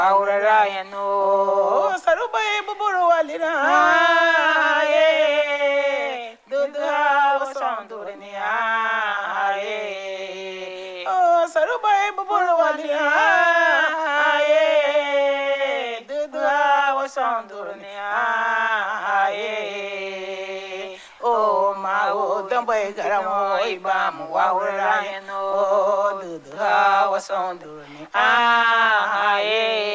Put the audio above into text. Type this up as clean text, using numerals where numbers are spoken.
Aurarayano Sarubai Buburualina Duda was on Durania Oh Sarubai Buburualina Duda was on Durania Oh Mao Dumbai Garamo Ibam Waurayano Duda was on Durania